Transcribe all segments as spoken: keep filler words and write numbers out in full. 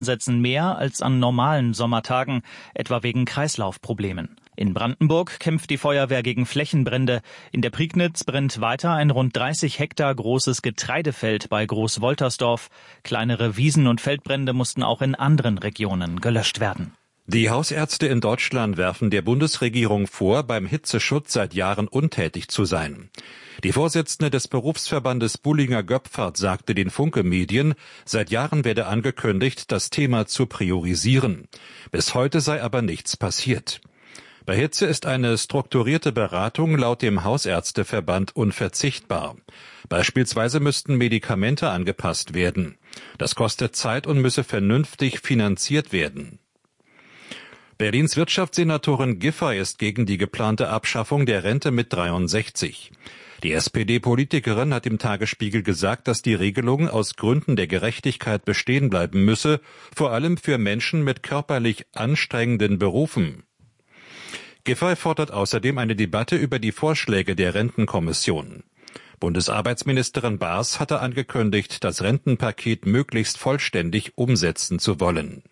Setzen mehr als an normalen Sommertagen, etwa wegen Kreislaufproblemen. In Brandenburg kämpft die Feuerwehr gegen Flächenbrände. In der Prignitz brennt weiter ein rund dreißig Hektar großes Getreidefeld bei Großwoltersdorf. Kleinere Wiesen- und Feldbrände mussten auch in anderen Regionen gelöscht werden. Die Hausärzte in Deutschland werfen der Bundesregierung vor, beim Hitzeschutz seit Jahren untätig zu sein. Die Vorsitzende des Berufsverbandes Bullinger-Göpfert sagte den Funke-Medien, seit Jahren werde angekündigt, das Thema zu priorisieren. Bis heute sei aber nichts passiert. Bei Hitze ist eine strukturierte Beratung laut dem Hausärzteverband unverzichtbar. Beispielsweise müssten Medikamente angepasst werden. Das kostet Zeit und müsse vernünftig finanziert werden. Berlins Wirtschaftssenatorin Giffey ist gegen die geplante Abschaffung der Rente mit dreiundsechzig. Die S P D-Politikerin hat im Tagesspiegel gesagt, dass die Regelung aus Gründen der Gerechtigkeit bestehen bleiben müsse, vor allem für Menschen mit körperlich anstrengenden Berufen. Giffey fordert außerdem eine Debatte über die Vorschläge der Rentenkommission. Bundesarbeitsministerin Baas hatte angekündigt, das Rentenpaket möglichst vollständig umsetzen zu wollen.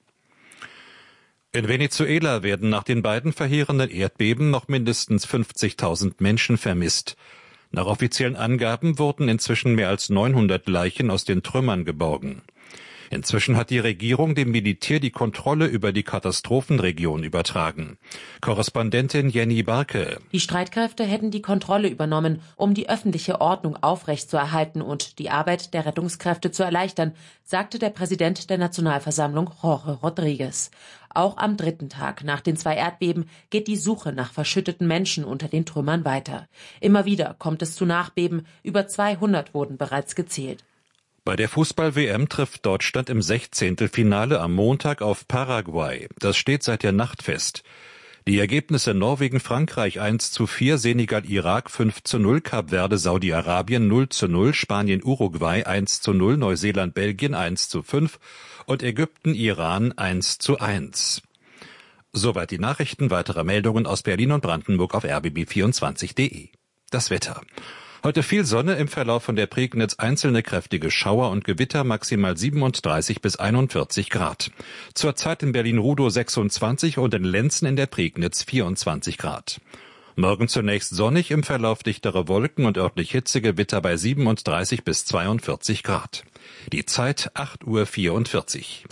In Venezuela werden nach den beiden verheerenden Erdbeben noch mindestens fünfzigtausend Menschen vermisst. Nach offiziellen Angaben wurden inzwischen mehr als neunhundert Leichen aus den Trümmern geborgen. Inzwischen hat die Regierung dem Militär die Kontrolle über die Katastrophenregion übertragen. Korrespondentin Jenny Barke. Die Streitkräfte hätten die Kontrolle übernommen, um die öffentliche Ordnung aufrechtzuerhalten und die Arbeit der Rettungskräfte zu erleichtern, sagte der Präsident der Nationalversammlung Jorge Rodríguez. Auch am dritten Tag nach den zwei Erdbeben geht die Suche nach verschütteten Menschen unter den Trümmern weiter. Immer wieder kommt es zu Nachbeben, über zweihundert wurden bereits gezählt. Bei der Fußball-W M trifft Deutschland im Sechzehntelfinale am Montag auf Paraguay. Das steht seit der Nacht fest. Die Ergebnisse Norwegen-Frankreich eins zu vier, Senegal-Irak fünf zu null, Kap Verde Saudi-Arabien null zu null, Spanien-Uruguay eins zu null, Neuseeland-Belgien eins zu fünf und Ägypten-Iran eins zu eins. Soweit die Nachrichten. Weitere Meldungen aus Berlin und Brandenburg auf r b b vierundzwanzig punkt de. Das Wetter. Heute viel Sonne, im Verlauf von der Prignitz einzelne kräftige Schauer und Gewitter, maximal siebenunddreißig bis einundvierzig Grad. Zurzeit in Berlin-Rudow sechsundzwanzig und in Lenzen in der Prignitz vierundzwanzig Grad. Morgen zunächst sonnig, im Verlauf dichtere Wolken und örtlich Hitzegewitter bei siebenunddreißig bis zweiundvierzig Grad. Die Zeit acht Uhr vierundvierzig.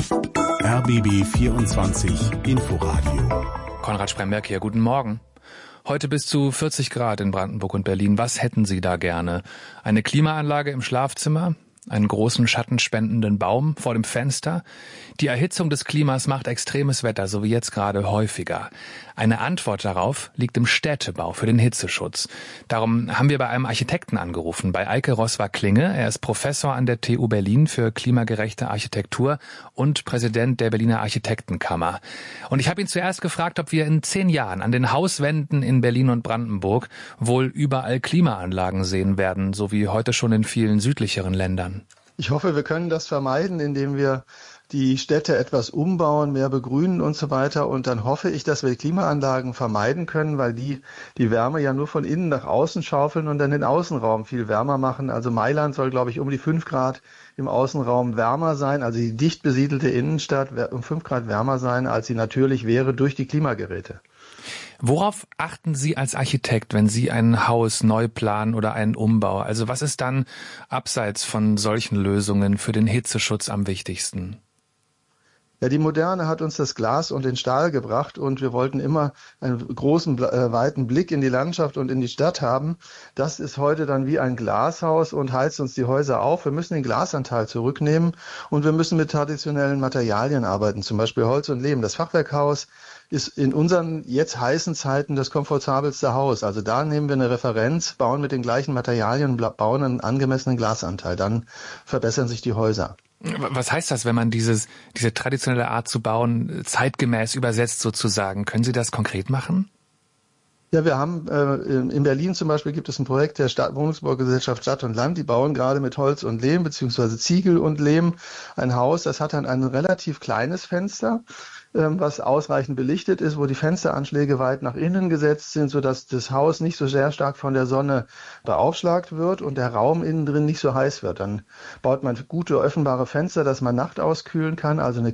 R B B vierundzwanzig Inforadio. Konrad Spremberg hier, guten Morgen. Heute bis zu vierzig Grad in Brandenburg und Berlin. Was hätten Sie da gerne? Eine Klimaanlage im Schlafzimmer? Einen großen schattenspendenden Baum vor dem Fenster? Die Erhitzung des Klimas macht extremes Wetter, so wie jetzt gerade, häufiger. Eine Antwort darauf liegt im Städtebau für den Hitzeschutz. Darum haben wir bei einem Architekten angerufen, bei Eike Roswar-Klinge. Er ist Professor an der T U Berlin für klimagerechte Architektur und Präsident der Berliner Architektenkammer. Und ich habe ihn zuerst gefragt, ob wir in zehn Jahren an den Hauswänden in Berlin und Brandenburg wohl überall Klimaanlagen sehen werden, so wie heute schon in vielen südlicheren Ländern. Ich hoffe, wir können das vermeiden, indem wir die Städte etwas umbauen, mehr begrünen und so weiter. Und dann hoffe ich, dass wir die Klimaanlagen vermeiden können, weil die die Wärme ja nur von innen nach außen schaufeln und dann den Außenraum viel wärmer machen. Also Mailand soll, glaube ich, um die fünf Grad im Außenraum wärmer sein, also die dicht besiedelte Innenstadt um fünf Grad wärmer sein, als sie natürlich wäre durch die Klimageräte. Worauf achten Sie als Architekt, wenn Sie ein Haus neu planen oder einen Umbau? Also was ist dann abseits von solchen Lösungen für den Hitzeschutz am wichtigsten? Ja, die Moderne hat uns das Glas und den Stahl gebracht und wir wollten immer einen großen, äh, weiten Blick in die Landschaft und in die Stadt haben. Das ist heute dann wie ein Glashaus und heizt uns die Häuser auf. Wir müssen den Glasanteil zurücknehmen und wir müssen mit traditionellen Materialien arbeiten, zum Beispiel Holz und Lehm. Das Fachwerkhaus ist in unseren jetzt heißen Zeiten das komfortabelste Haus. Also da nehmen wir eine Referenz, bauen mit den gleichen Materialien, bauen einen angemessenen Glasanteil. Dann verbessern sich die Häuser. Was heißt das, wenn man dieses, diese traditionelle Art zu bauen zeitgemäß übersetzt sozusagen? Können Sie das konkret machen? Ja, wir haben äh, in Berlin zum Beispiel gibt es ein Projekt der Stadt, Wohnungsbaugesellschaft Stadt und Land. Die bauen gerade mit Holz und Lehm beziehungsweise Ziegel und Lehm ein Haus. Das hat dann ein relativ kleines Fenster, ähm, was ausreichend belichtet ist, wo die Fensteranschläge weit nach innen gesetzt sind, sodass das Haus nicht so sehr stark von der Sonne beaufschlagt wird und der Raum innen drin nicht so heiß wird. Dann baut man gute öffnbare Fenster, dass man Nacht auskühlen kann, also eine